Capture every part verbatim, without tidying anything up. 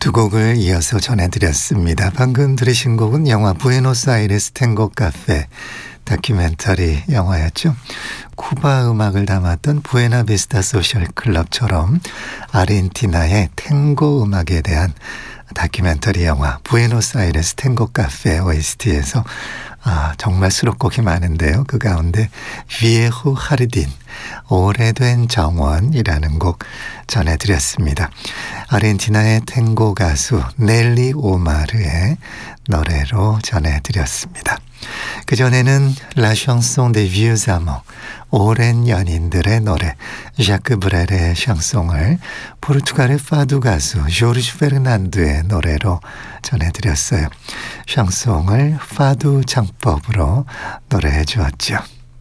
두 곡을 이어서 전해드렸습니다. 방금 들으신 곡은 영화 부에노스아이레스 탱고 카페 다큐멘터리 영화였죠. 쿠바 음악을 담았던 부에나비스타 소셜 클럽처럼 아르헨티나의 탱고 음악에 대한 다큐멘터리 영화 부에노스아이레스 탱고 카페 오에스티에서 아, 정말 수록곡이 많은데요. 그 가운데 비에호 하르딘 오래된 정원이라는 곡 전해드렸습니다. 아르헨티나의 탱고 가수 넬리 오마르의 노래로 전해드렸습니다. 그전에는 La chanson des vieux amants, 오랜 연인들의 노래, ዣ크 브렐의 샹송을 포르투갈의 파두 가수 조르주 페르난두의 노래로 전해드렸어요. 샹송을 파두 창법으로 노래해 주었죠.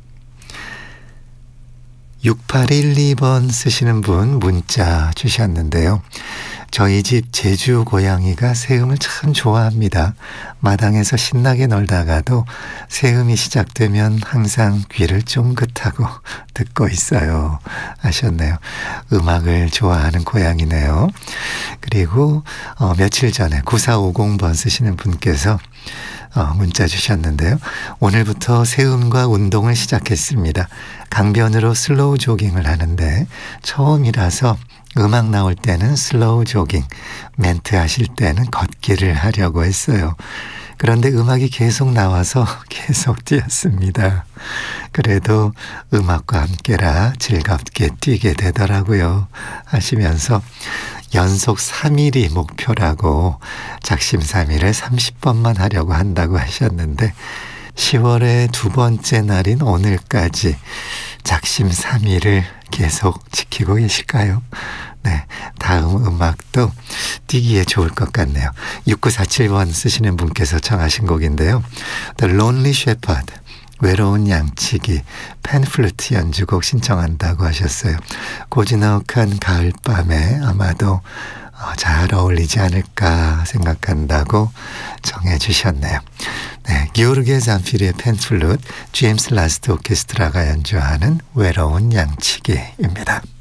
육팔일이 번 쓰시는 분 문자 주셨는데요. 저희 집 제주 고양이가 새음을 참 좋아합니다. 마당에서 신나게 놀다가도 새음이 시작되면 항상 귀를 쫑긋하고 듣고 있어요 하셨네요. 음악을 좋아하는 고양이네요. 그리고 어, 며칠 전에 구사오공 번 쓰시는 분께서 어, 문자 주셨는데요. 오늘부터 새음과 운동을 시작했습니다. 강변으로 슬로우 조깅을 하는데 처음이라서 음악 나올 때는 슬로우 조깅, 멘트 하실 때는 걷기를 하려고 했어요. 그런데 음악이 계속 나와서 계속 뛰었습니다. 그래도 음악과 함께라 즐겁게 뛰게 되더라고요 하시면서 연속 삼 일이 목표라고 작심삼일을 삼십 번만 하려고 한다고 하셨는데 시월의 두 번째 날인 오늘까지 작심삼일을 계속 지키고 계실까요? 네, 다음 음악도 뛰기에 좋을 것 같네요. 육구사칠 번 쓰시는 분께서 청하신 곡인데요. The Lonely Shepherd, 외로운 양치기, 팬플루트 연주곡 신청한다고 하셨어요. 고즈넉한 가을밤에 아마도 잘 어울리지 않을까 생각한다고 정해 주셨네요. 네, 기오르게 잔피리의 팬플루트, 제임스 라스트 오케스트라가 연주하는 외로운 양치기입니다.